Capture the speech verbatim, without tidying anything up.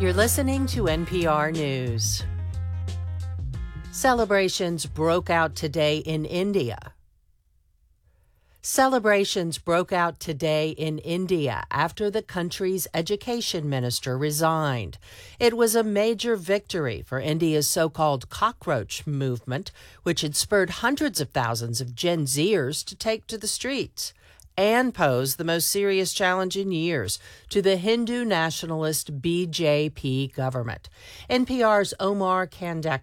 You're listening to N P R News. Celebrations broke out today in India. Celebrations broke out today in India after the country's education minister resigned. It was a major victory for India's so-called cockroach movement, which had spurred hundreds of thousands of Gen Zers to take to the streets and posed the most serious challenge in years to the Hindu nationalist B J P government. N P R's Omar Kandak